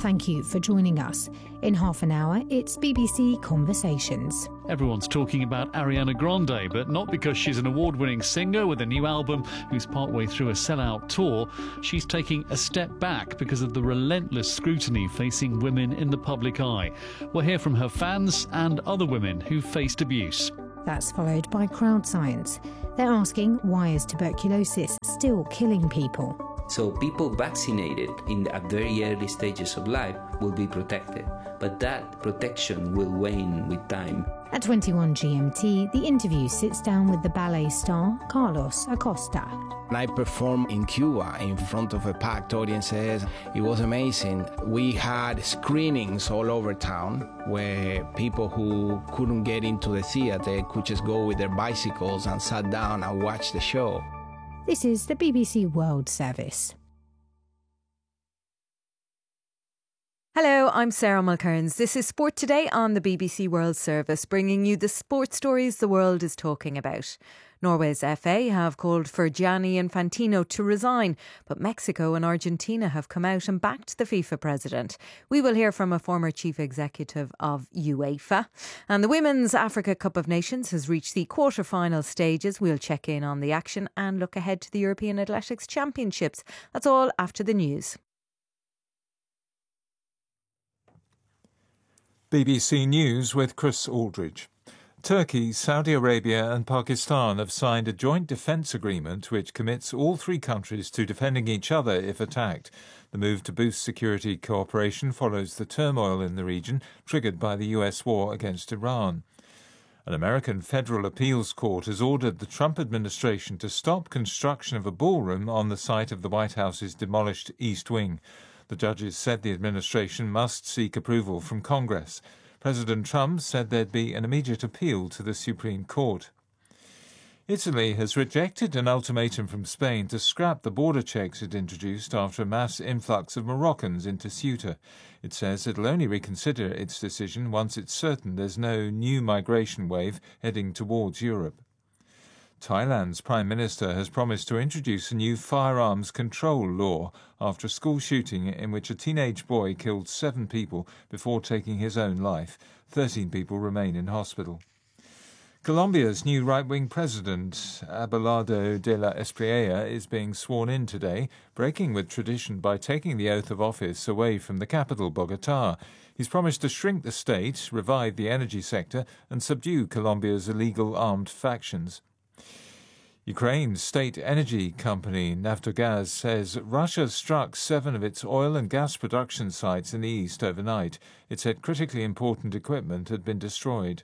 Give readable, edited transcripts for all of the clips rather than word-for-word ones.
Thank you for joining us. In half an hour, it's BBC Conversations. Everyone's talking about Ariana Grande, but not because she's an award-winning singer with a new album who's partway through a sellout tour. She's taking a step back because of the relentless scrutiny facing women in the public eye. We'll hear from her fans and other women who faced abuse. That's followed by Crowd Science. They're asking, why is tuberculosis still killing people? So people vaccinated at very early stages of life will be protected, but that protection will wane with time. At 21 GMT, The Interview sits down with the ballet star Carlos Acosta. I performed in Cuba in front of a packed audiences. It was amazing. We had screenings all over town where people who couldn't get into the theatre could just go with their bicycles and sat down and watch the show. This is the BBC World Service. Hello, I'm Sarah Mulcairns. This is Sport Today on the BBC World Service, bringing you the sports stories the world is talking about. Norway's FA have called for Gianni Infantino to resign, but Mexico and Argentina have come out and backed the FIFA president. We will hear from a former chief executive of UEFA. And the Women's Africa Cup of Nations has reached the quarter-final stages. We'll check in on the action and look ahead to the European Athletics Championships. That's all after the news. BBC News with Chris Aldridge. Turkey, Saudi Arabia and Pakistan have signed a joint defence agreement which commits all three countries to defending each other if attacked. The move to boost security cooperation follows the turmoil in the region triggered by the US war against Iran. An American federal appeals court has ordered the Trump administration to stop construction of a ballroom on the site of the White House's demolished East Wing. The judges said the administration must seek approval from Congress. President Trump said there'd be an immediate appeal to the Supreme Court. Italy has rejected an ultimatum from Spain to scrap the border checks it introduced after a mass influx of Moroccans into Ceuta. It says it'll only reconsider its decision once it's certain there's no new migration wave heading towards Europe. Thailand's Prime Minister has promised to introduce a new firearms control law after a school shooting in which a teenage boy killed 7 people before taking his own life. 13 people remain in hospital. Colombia's new right-wing president, Abelardo de la Espriella, is being sworn in today, breaking with tradition by taking the oath of office away from the capital, Bogotá. He's promised to shrink the state, revive the energy sector and subdue Colombia's illegal armed factions. Ukraine's state energy company Naftogaz says Russia struck 7 of its oil and gas production sites in the east overnight. It said critically important equipment had been destroyed.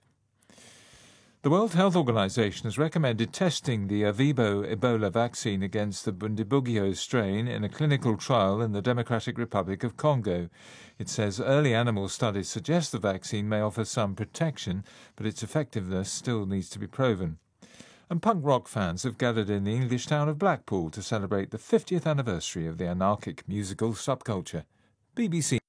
The World Health Organization has recommended testing the Ervebo Ebola vaccine against the Bundibugyo strain in a clinical trial in the Democratic Republic of Congo. It says early animal studies suggest the vaccine may offer some protection, but its effectiveness still needs to be proven. And punk rock fans have gathered in the English town of Blackpool to celebrate the 50th anniversary of the anarchic musical subculture. BBC.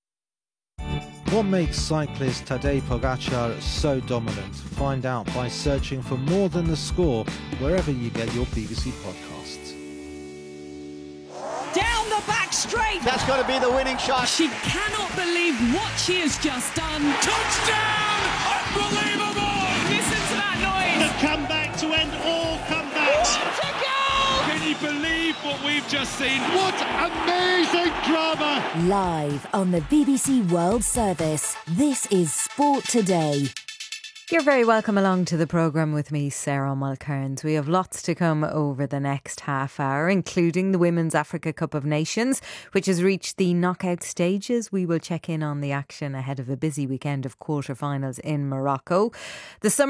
What makes cyclist Tadej Pogacar so dominant? Find out by searching for More Than the Score wherever you get your BBC podcasts. Down the back straight! That's got to be the winning shot. She cannot believe what she has just done. Touchdown! Unbelievable! Listen to that noise! The comeback to end all comebacks. What a goal! Can you believe what we've just seen? What amazing drama! Live on the BBC World Service, this is Sport Today. You're very welcome along to the programme with me, Sarah Mulcairns. We have lots to come over the next half hour, including the Women's Africa Cup of Nations, which has reached the knockout stages. We will check in on the action ahead of a busy weekend of quarter-finals in Morocco. The summer